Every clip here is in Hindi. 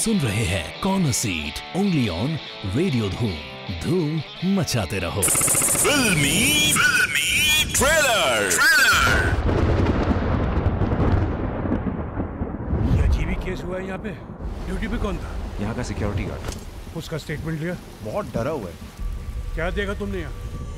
सुन रहे हैं corner seat only on radio धूम। धूम मचाते रहो। फिल्मी ट्रेलर। ये अजीब ही केस हुआ है यहाँ पे। ड्यूटी पे कौन था? यहाँ का सिक्योरिटी गार्ड। उसका स्टेटमेंट लिया? बहुत डरा हुआ है। क्या देखा तुमने यहाँ?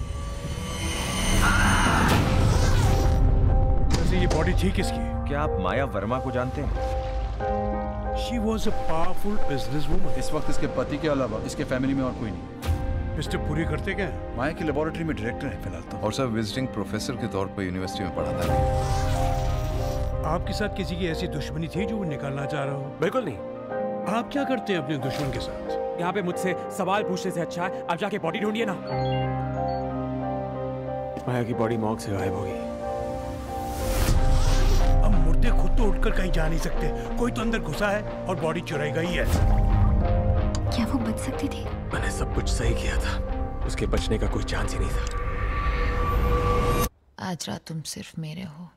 वैसे ये बॉडी थी किसकी? क्या आप माया वर्मा को जानते हैं? She was a powerful businesswoman. इस वक्त इसके पति के अलावा इसके फैमिली में और कोई नहीं। मिस्टर पूरी करते क्या है? माया की लेबोरेटरी में डायरेक्टर है फिलहाल तो। और सर विजिटिंग प्रोफेसर के तौर पर यूनिवर्सिटी में पढ़ाता है। आपके साथ किसी की ऐसी दुश्मनी थी जो वो निकालना चाह रहा हो? बिल्कुल नहीं। आप क्या करते हैं अपने दुश्मन के साथ? यहाँ पे मुझसे सवाल पूछने से अच्छा है आप जाके बॉडी ढूंढिए ना। माया की बॉडी मॉर्ग से गायब होगी। अब मुर्दे खुद तो उठकर कहीं जा नहीं सकते, कोई तो अंदर घुसा है और बॉडी चुराई गई है। क्या वो बच सकती थी? मैंने सब कुछ सही किया था, उसके बचने का कोई चांस ही नहीं था। आज रात तुम सिर्फ मेरे हो।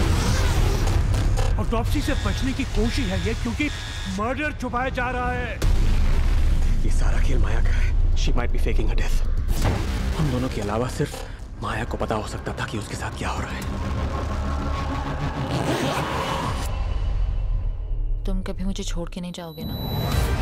ऑटोप्सी से बचने की कोशिश है ये, क्योंकि मर्डर छुपाया जा रहा है। ये सारा खेल माया का है। She might be faking her death। हम दोनों के अलावा सिर्फ माया को पता हो सकता था कि उसके साथ क्या हो रहा है। तुम कभी मुझे छोड़ के नहीं जाओगे ना?